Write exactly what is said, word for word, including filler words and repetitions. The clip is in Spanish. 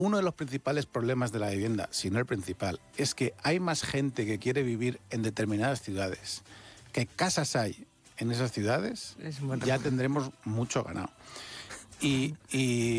uno de los principales problemas de la vivienda, si no el principal, es que hay más gente que quiere vivir en determinadas ciudades que casas hay en esas ciudades, ya tendremos mucho ganado. Y, y